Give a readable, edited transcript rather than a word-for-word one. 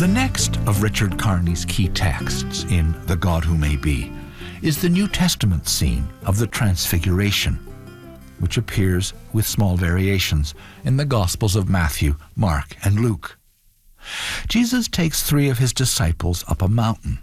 The next of Richard Carney's key texts in The God Who May Be is the New Testament scene of the Transfiguration, which appears with small variations in the Gospels of Matthew, Mark, and Luke. Jesus takes 3 of his disciples up a mountain